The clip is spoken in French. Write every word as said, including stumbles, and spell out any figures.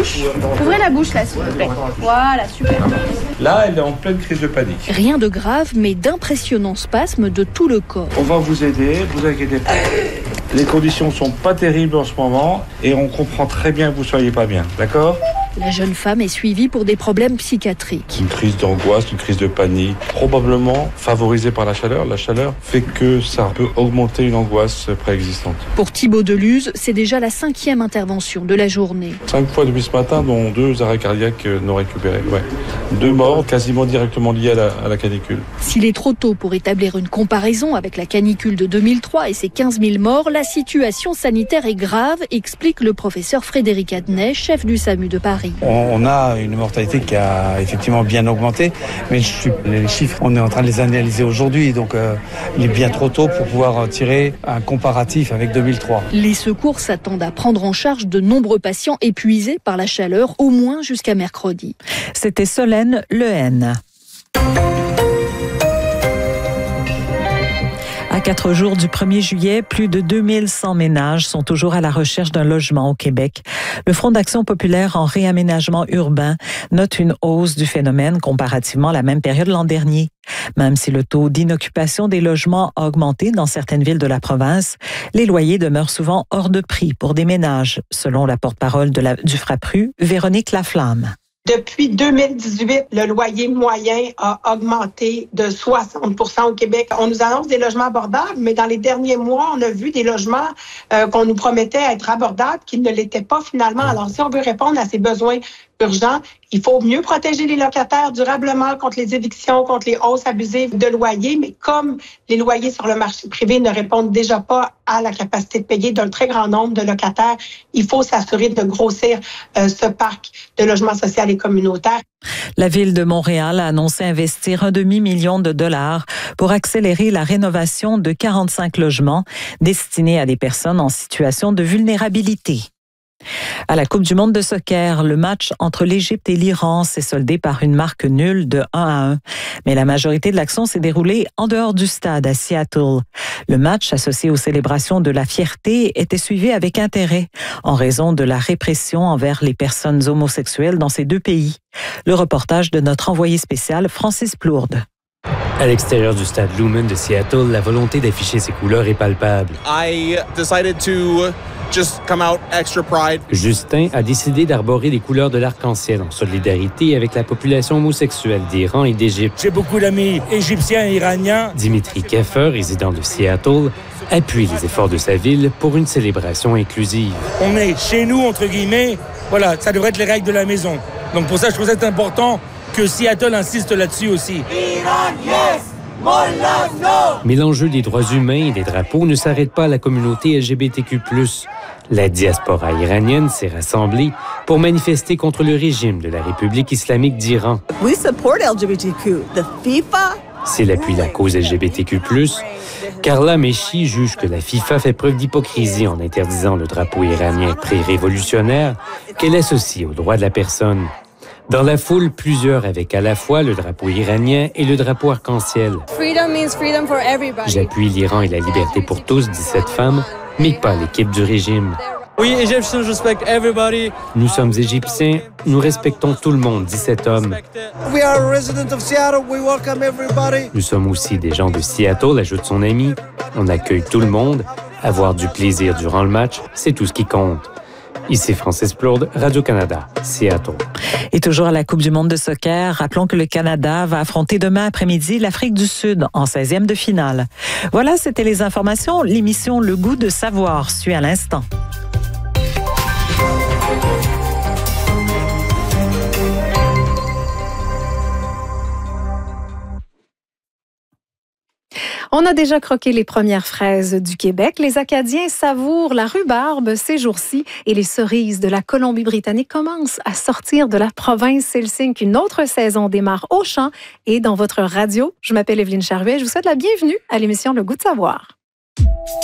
bouche. Ouvrez la bouche, là, s'il vous plaît. Voilà, super. Là, elle est en pleine crise de panique. Rien de grave, mais d'impressionnants spasmes de tout le corps. On va vous aider, vous inquiétez pas. Les conditions sont pas terribles en ce moment et on comprend très bien que vous soyez pas bien, d'accord ? La jeune femme est suivie pour des problèmes psychiatriques. Une crise d'angoisse, une crise de panique, probablement favorisée par la chaleur. La chaleur fait que ça peut augmenter une angoisse préexistante. Pour Thibaut Deluse, c'est déjà la cinquième intervention de la journée. Cinq fois depuis ce matin, dont deux arrêts cardiaques non récupérés. Ouais. Deux morts quasiment directement liés à la, à la canicule. S'il est trop tôt pour établir une comparaison avec la canicule de deux mille trois et ses quinze mille morts, la situation sanitaire est grave, explique le professeur Frédéric Adnet, chef du SAMU de Paris. On a une mortalité qui a effectivement bien augmenté, mais les chiffres, on est en train de les analyser aujourd'hui, donc euh, il est bien trop tôt pour pouvoir tirer un comparatif avec deux mille trois. Les secours s'attendent à prendre en charge de nombreux patients épuisés par la chaleur, au moins jusqu'à mercredi. C'était Solène Lehen. À quatre jours du premier juillet, plus de deux mille cent ménages sont toujours à la recherche d'un logement au Québec. Le Front d'action populaire en réaménagement urbain note une hausse du phénomène comparativement à la même période l'an dernier. Même si le taux d'inoccupation des logements a augmenté dans certaines villes de la province, les loyers demeurent souvent hors de prix pour des ménages, selon la porte-parole de la, du Frappru, Véronique Laflamme. Depuis deux mille dix-huit, le loyer moyen a augmenté de soixante pour cent au Québec. On nous annonce des logements abordables, mais dans les derniers mois, on a vu des logements euh, qu'on nous promettait être abordables qui ne l'étaient pas finalement. Alors, si on veut répondre à ces besoins urgents, il faut mieux protéger les locataires durablement contre les évictions, contre les hausses abusives de loyers. Mais comme les loyers sur le marché privé ne répondent déjà pas à la capacité de payer d'un très grand nombre de locataires, il faut s'assurer de grossir euh, ce parc de logements sociaux et communautaires. La Ville de Montréal a annoncé investir un demi-million de dollars pour accélérer la rénovation de quarante-cinq logements destinés à des personnes en situation de vulnérabilité. À la Coupe du monde de soccer, le match entre l'Égypte et l'Iran s'est soldé par une marque nulle de un à un. Mais la majorité de l'action s'est déroulée en dehors du stade, à Seattle. Le match, associé aux célébrations de la fierté, était suivi avec intérêt en raison de la répression envers les personnes homosexuelles dans ces deux pays. Le reportage de notre envoyé spécial, Francis Plourde. À l'extérieur du stade Lumen de Seattle, la volonté d'afficher ses couleurs est palpable. I decided to just come out extra pride. Justin a décidé d'arborer les couleurs de l'arc-en-ciel en solidarité avec la population homosexuelle d'Iran et d'Égypte. J'ai beaucoup d'amis égyptiens et iraniens. Dimitri Keffer, résident de Seattle, appuie les efforts de sa ville pour une célébration inclusive. On est chez nous, entre guillemets. Voilà, ça devrait être les règles de la maison. Donc pour ça, je trouve ça important que Seattle insiste là-dessus aussi. Iran, yes! Mais l'enjeu des droits humains et des drapeaux ne s'arrête pas à la communauté L G B T Q plus. La diaspora iranienne s'est rassemblée pour manifester contre le régime de la République islamique d'Iran. We support L G B T Q. The FIFA. S'il appuie la cause L G B T Q plus, Carla Meshi juge que la FIFA fait preuve d'hypocrisie en interdisant le drapeau iranien pré-révolutionnaire qu'elle associe aux droits de la personne. Dans la foule, plusieurs avec à la fois le drapeau iranien et le drapeau arc-en-ciel. J'appuie l'Iran et la liberté pour tous, dit cette femme, mais pas l'équipe du régime. We Egyptians respect everybody. Nous sommes Égyptiens, nous respectons tout le monde, dit cet homme. We are residents of Seattle, we welcome everybody. Nous sommes aussi des gens de Seattle, ajoute son ami. On accueille tout le monde. Avoir du plaisir durant le match, c'est tout ce qui compte. Ici Francis Plourde, Radio-Canada, Seattle. Et toujours à la Coupe du monde de soccer, rappelons que le Canada va affronter demain après-midi l'Afrique du Sud en seizième de finale. Voilà, c'était les informations. L'émission Le goût de savoir suit à l'instant. On a déjà croqué les premières fraises du Québec. Les Acadiens savourent la rhubarbe ces jours-ci et les cerises de la Colombie-Britannique commencent à sortir de la province. C'est le signe qu'une autre saison démarre au champ et dans votre radio. Je m'appelle Evelyne Charruet. Je vous souhaite la bienvenue à l'émission Le goût de savoir.